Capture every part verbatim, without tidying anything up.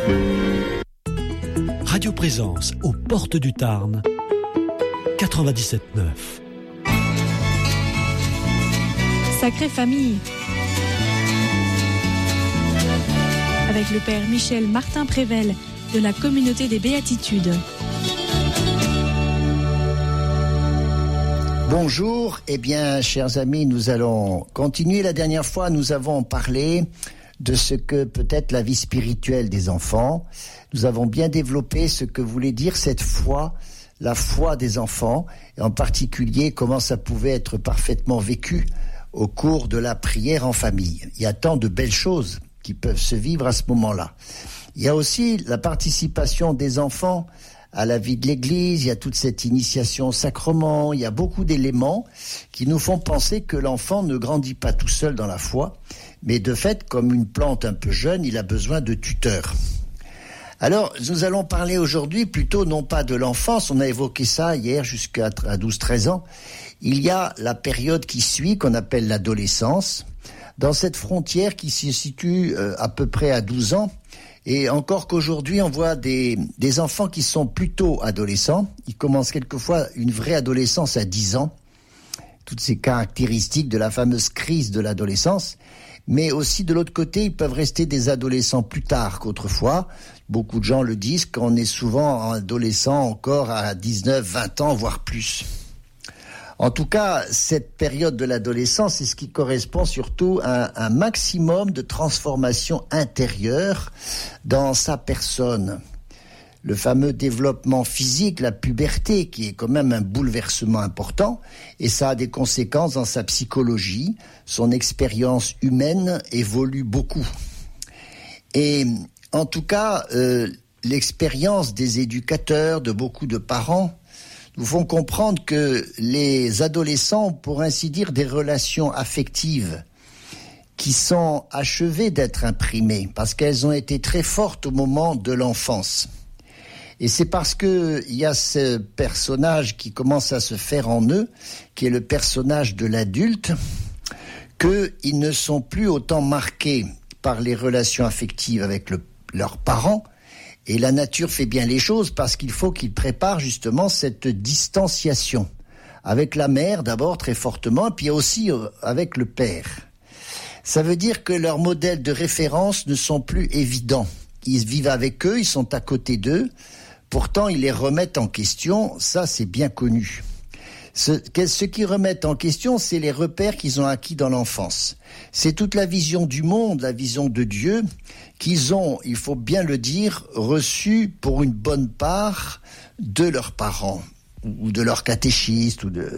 Radio Présence aux portes du Tarn, quatre-vingt-dix-sept neuf. Sacrée famille. Avec le père Michel Martin Prével de la communauté des Béatitudes. Bonjour, eh bien, chers amis, nous allons continuer. La dernière fois, nous avons parlé de ce que peut être la vie spirituelle des enfants. Nous avons bien développé ce que voulait dire cette foi, la foi des enfants, et en particulier comment ça pouvait être parfaitement vécu au cours de la prière en famille. Il y a tant de belles choses qui peuvent se vivre à ce moment-là. Il y a aussi la participation des enfants à la vie de l'Église, il y a toute cette initiation au sacrement, il y a beaucoup d'éléments qui nous font penser que l'enfant ne grandit pas tout seul dans la foi, mais de fait, comme une plante un peu jeune, il a besoin de tuteurs. Alors, nous allons parler aujourd'hui plutôt non pas de l'enfance, on a évoqué ça hier jusqu'à douze treize ans, il y a la période qui suit, qu'on appelle l'adolescence, dans cette frontière qui se situe euh, à peu près à douze ans, et encore qu'aujourd'hui, on voit des, des enfants qui sont plutôt adolescents. Ils commencent quelquefois une vraie adolescence à dix ans. Toutes ces caractéristiques de la fameuse crise de l'adolescence. Mais aussi, de l'autre côté, ils peuvent rester des adolescents plus tard qu'autrefois. Beaucoup de gens le disent qu'on est souvent adolescent encore à dix-neuf, vingt ans, voire plus. En tout cas, cette période de l'adolescence, c'est ce qui correspond surtout à un maximum de transformation intérieure dans sa personne. Le fameux développement physique, la puberté, qui est quand même un bouleversement important, et ça a des conséquences dans sa psychologie. Son expérience humaine évolue beaucoup. Et en tout cas, euh, l'expérience des éducateurs, de beaucoup de parents, nous font comprendre que les adolescents ont, pour ainsi dire, des relations affectives qui sont achevées d'être imprimées, parce qu'elles ont été très fortes au moment de l'enfance. Et c'est parce qu'il y a ce personnage qui commence à se faire en eux, qui est le personnage de l'adulte, qu'ils ne sont plus autant marqués par les relations affectives avec le, leurs parents. Et la nature fait bien les choses parce qu'il faut qu'ils préparent justement cette distanciation. Avec la mère d'abord très fortement, puis aussi avec le père. Ça veut dire que leurs modèles de référence ne sont plus évidents. Ils vivent avec eux, ils sont à côté d'eux. Pourtant, ils les remettent en question, ça c'est bien connu. Ce, ce qu'ils remettent en question, c'est les repères qu'ils ont acquis dans l'enfance. C'est toute la vision du monde, la vision de Dieu, qu'ils ont, il faut bien le dire, reçue pour une bonne part de leurs parents, ou de leurs catéchistes, ou de...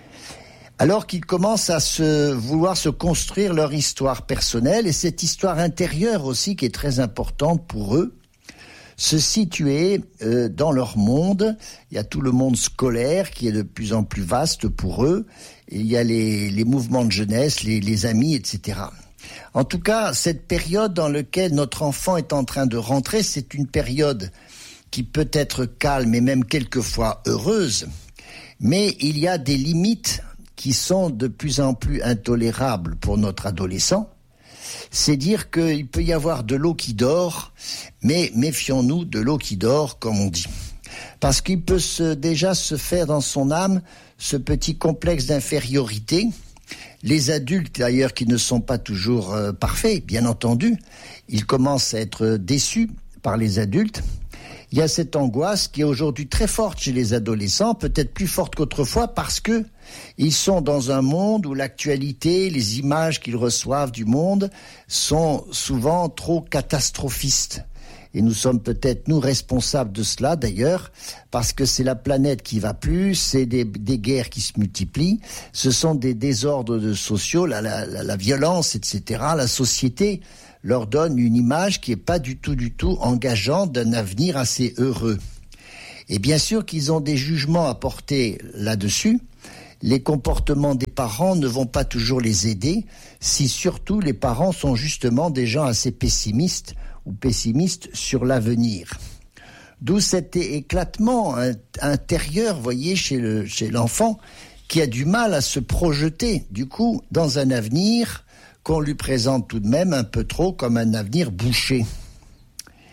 alors qu'ils commencent à se vouloir se construire leur histoire personnelle, et cette histoire intérieure aussi, qui est très importante pour eux, se situer euh, dans leur monde. Il y a tout le monde scolaire qui est de plus en plus vaste pour eux. Et il y a les, les mouvements de jeunesse, les, les amis, et cetera. En tout cas, cette période dans laquelle notre enfant est en train de rentrer, c'est une période qui peut être calme et même quelquefois heureuse. Mais il y a des limites qui sont de plus en plus intolérables pour notre adolescent. C'est dire qu'il peut y avoir de l'eau qui dort, mais méfions-nous de l'eau qui dort, comme on dit. Parce qu'il peut se, déjà se faire dans son âme ce petit complexe d'infériorité. Les adultes, d'ailleurs, qui ne sont pas toujours euh, parfaits, bien entendu, ils commencent à être déçus par les adultes. Il y a cette angoisse qui est aujourd'hui très forte chez les adolescents, peut-être plus forte qu'autrefois, parce que ils sont dans un monde où l'actualité, les images qu'ils reçoivent du monde sont souvent trop catastrophistes. Et nous sommes peut-être, nous, responsables de cela, d'ailleurs, parce que c'est la planète qui va plus, c'est des, des guerres qui se multiplient, ce sont des désordres de sociaux, la, la, la, la violence, et cetera. La société leur donne une image qui n'est pas du tout, du tout engageante d'un avenir assez heureux. Et bien sûr qu'ils ont des jugements à porter là-dessus. Les comportements des parents ne vont pas toujours les aider, si surtout les parents sont justement des gens assez pessimistes ou pessimistes sur l'avenir. D'où cet éclatement intérieur, voyez, chez, le, chez l'enfant, qui a du mal à se projeter, du coup, dans un avenir qu'on lui présente tout de même un peu trop comme un avenir bouché.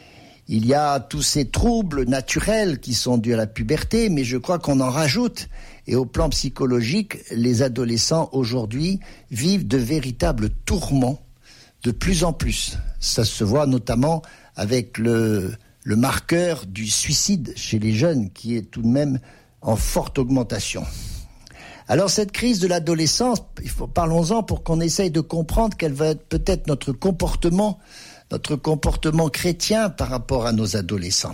Il y a tous ces troubles naturels qui sont dus à la puberté, mais je crois qu'on en rajoute. Et au plan psychologique, les adolescents aujourd'hui vivent de véritables tourments de plus en plus. Ça se voit notamment avec le, le marqueur du suicide chez les jeunes qui est tout de même en forte augmentation. Alors cette crise de l'adolescence, il faut, parlons-en pour qu'on essaye de comprendre quel va être peut-être notre comportement, notre comportement chrétien par rapport à nos adolescents.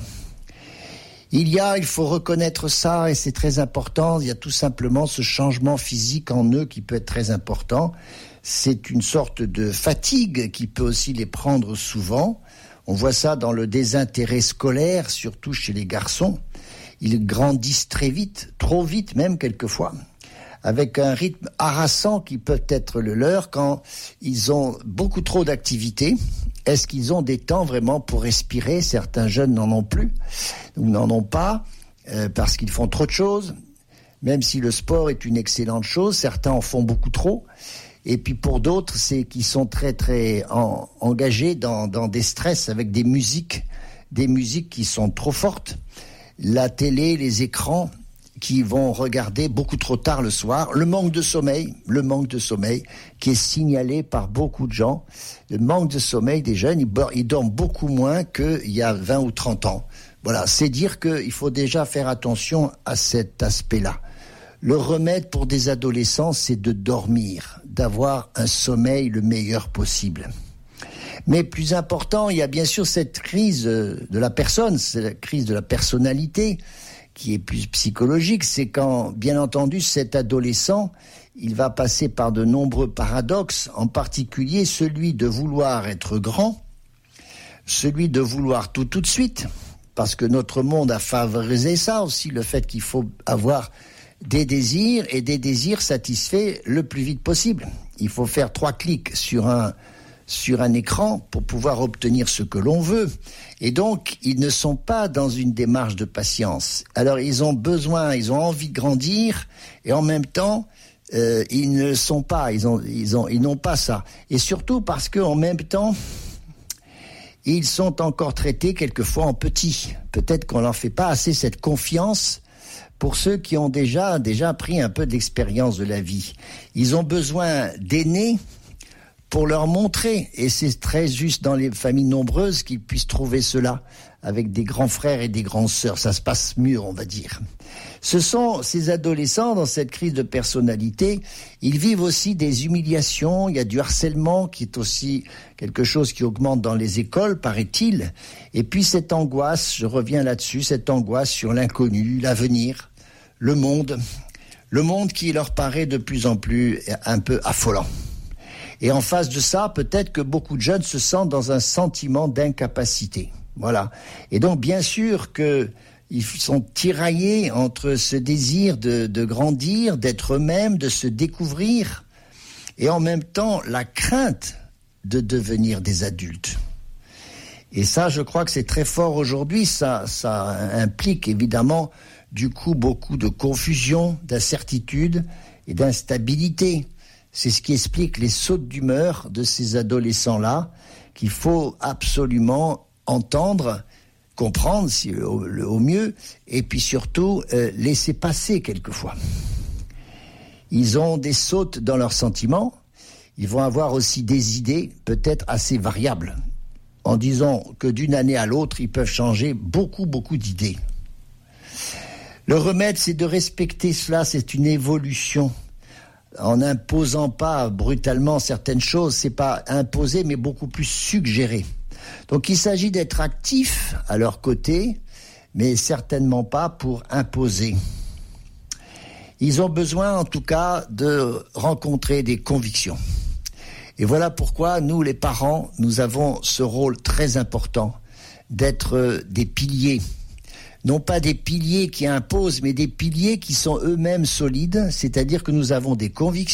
Il y a, il faut reconnaître ça, et c'est très important, il y a tout simplement ce changement physique en eux qui peut être très important. C'est une sorte de fatigue qui peut aussi les prendre souvent. On voit ça dans le désintérêt scolaire, surtout chez les garçons. Ils grandissent très vite, trop vite même quelquefois, avec un rythme harassant qui peut être le leur quand ils ont beaucoup trop d'activités. Est-ce qu'ils ont des temps vraiment pour respirer ? Certains jeunes n'en ont plus, ou n'en ont pas, euh, parce qu'ils font trop de choses. Même si le sport est une excellente chose, certains en font beaucoup trop. Et puis pour d'autres, c'est qu'ils sont très très en, engagés dans, dans des stress avec des musiques, des musiques qui sont trop fortes. La télé, les écrans qui vont regarder beaucoup trop tard le soir, le manque de sommeil, le manque de sommeil qui est signalé par beaucoup de gens, le manque de sommeil des jeunes, ils, ils dorment beaucoup moins qu'il y a vingt ou trente ans. Voilà, c'est dire qu'il faut déjà faire attention à cet aspect-là. Le remède pour des adolescents, c'est de dormir, d'avoir un sommeil le meilleur possible. Mais plus important, il y a bien sûr cette crise de la personne, c'est la crise de la personnalité, qui est plus psychologique, c'est quand, bien entendu, cet adolescent, il va passer par de nombreux paradoxes, en particulier celui de vouloir être grand, celui de vouloir tout tout de suite, parce que notre monde a favorisé ça aussi, le fait qu'il faut avoir des désirs et des désirs satisfaits le plus vite possible. Il faut faire trois clics sur un sur un écran pour pouvoir obtenir ce que l'on veut. Et donc, ils ne sont pas dans une démarche de patience. Alors, ils ont besoin, ils ont envie de grandir, et en même temps, euh, ils ne le sont pas, ils ont, ils ont, ils n'ont pas ça. Et surtout parce qu'en même temps, ils sont encore traités quelquefois en petits. Peut-être qu'on leur fait pas assez cette confiance pour ceux qui ont déjà, déjà pris un peu d'expérience de la vie. Ils ont besoin d'aînés pour leur montrer, et c'est très juste dans les familles nombreuses qu'ils puissent trouver cela, avec des grands frères et des grandes sœurs, ça se passe mieux, on va dire. Ce sont ces adolescents, dans cette crise de personnalité, ils vivent aussi des humiliations, il y a du harcèlement qui est aussi quelque chose qui augmente dans les écoles, paraît-il, et puis cette angoisse, je reviens là-dessus, cette angoisse sur l'inconnu, l'avenir, le monde, le monde qui leur paraît de plus en plus un peu affolant. Et en face de ça, peut-être que beaucoup de jeunes se sentent dans un sentiment d'incapacité. Voilà. Et donc, bien sûr qu'ils sont tiraillés entre ce désir de, de grandir, d'être eux-mêmes, de se découvrir, et en même temps, la crainte de devenir des adultes. Et ça, je crois que c'est très fort aujourd'hui. Ça, ça implique évidemment, du coup, beaucoup de confusion, d'incertitude et d'instabilité. C'est ce qui explique les sautes d'humeur de ces adolescents-là, qu'il faut absolument entendre, comprendre si, au, au mieux, et puis surtout euh, laisser passer quelquefois. Ils ont des sautes dans leurs sentiments, ils vont avoir aussi des idées peut-être assez variables, en disant que d'une année à l'autre, ils peuvent changer beaucoup, beaucoup d'idées. Le remède, c'est de respecter cela, c'est une évolution. En n'imposant pas brutalement certaines choses, c'est pas imposer, mais beaucoup plus suggérer. Donc il s'agit d'être actif à leur côté, mais certainement pas pour imposer. Ils ont besoin, en tout cas, de rencontrer des convictions. Et voilà pourquoi nous, les parents, nous avons ce rôle très important d'être des piliers. Non pas des piliers qui imposent, mais des piliers qui sont eux-mêmes solides, c'est-à-dire que nous avons des convictions